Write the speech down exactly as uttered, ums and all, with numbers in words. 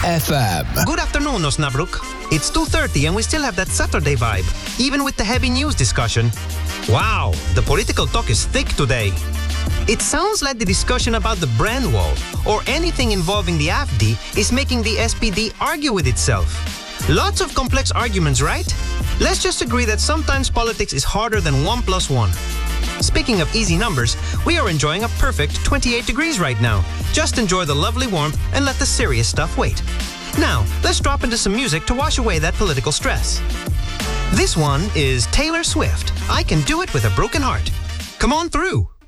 F M. Good afternoon, Osnabrück. It's two thirty and we still have that Saturday vibe, even with the heavy news discussion. Wow, the political talk is thick today. It sounds like the discussion about the brand wall or anything involving the A F D is making the S P D argue with itself. Lots of complex arguments, right? Let's just agree that sometimes politics is harder than one plus one. Speaking of easy numbers, we are enjoying a perfect twenty-eight degrees right now. Just enjoy the lovely warmth and let the serious stuff wait. Now, let's drop into some music to wash away that political stress. This one is Taylor Swift. I Can Do It With a Broken Heart. Come on through.